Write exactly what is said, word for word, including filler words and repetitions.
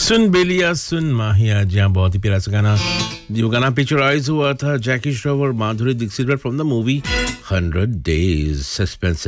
सुन बेलिया सुन माहिया जहाँ बहुत ही प्यारा सा गाना जो गाना पिक्चराइज हुआ था जैकी श्रॉफ और Madhuri Dixit from the movie hundred days suspense